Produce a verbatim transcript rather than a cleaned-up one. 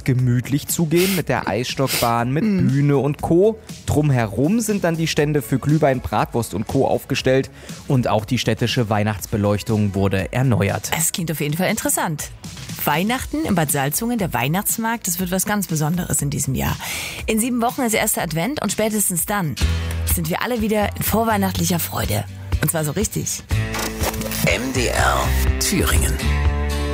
gemütlich zugehen mit der Eisstockbahn, mit mm. Bühne und Co. Drumherum sind dann die Stände für Glühwein, Bratwurst und Co. aufgestellt und auch die städtische Weihnachtsbeleuchtung wurde erneuert. Es klingt auf jeden Fall interessant. Weihnachten in Bad Salzungen, der Weihnachtsmarkt, das wird was ganz Besonderes in diesem Jahr. In sieben Wochen ist erster Advent und spätestens dann sind wir alle wieder in vorweihnachtlicher Freude. Und zwar so richtig. M D R Thüringen.